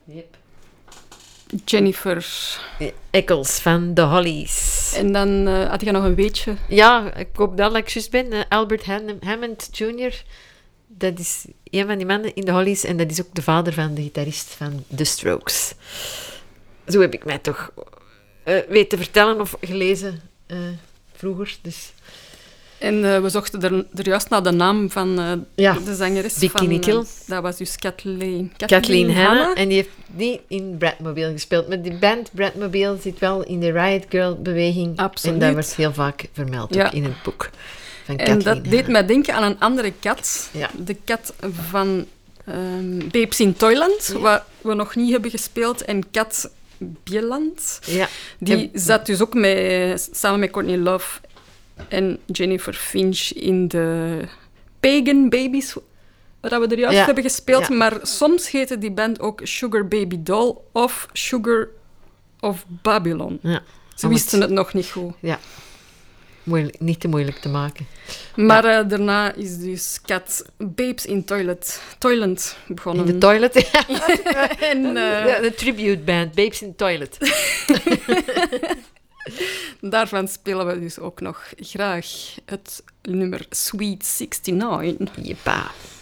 Yep. Jennifer. Eccles van The Hollies. En dan had je nog een weetje. Ja, ik hoop dat ik juist ben. Albert Hammond Jr., dat is een van die mannen in The Hollies en dat is ook de vader van de gitarist van The Strokes. Zo heb ik mij toch weten vertellen of gelezen vroeger. Dus. En we zochten er juist naar de naam van de zangeres Bikini Kill. Dat was dus Kathleen Hanna. En die heeft niet in Bradmobile gespeeld. Maar die band Bradmobile zit wel in de Riot Girl-beweging. Absoluut. En dat wordt heel vaak vermeld ook in het boek van Kathleen En dat Hanna. deed mij denken aan een andere kat. Ja. De kat van Babes in Toyland, wat we nog niet hebben gespeeld. En Kat Bieland. Ja. Die zat dus ook samen met Courtney Love en Jennifer Finch in de Pagan Babies, wat we er juist hebben gespeeld. Ja. Maar soms heette die band ook Sugar Baby Doll of Sugar of Babylon. Ja. Ze wisten het nog niet goed. Ja. Niet te moeilijk te maken. Maar daarna is dus Kat Babes in Toilet begonnen. In de toilet? En, de tribute band, Babes in Toilet. Daarvan spelen we dus ook nog graag het nummer Sweet 69. Jeppa.